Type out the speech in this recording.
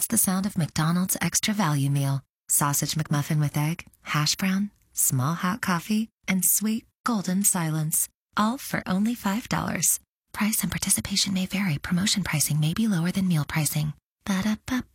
That's the sound of McDonald's Extra Value Meal. Sausage McMuffin with egg, hash brown, small hot coffee, and sweet golden silence. All for only $5. Price and participation may vary. Promotion pricing may be lower than meal pricing. Ba-da-ba-ba.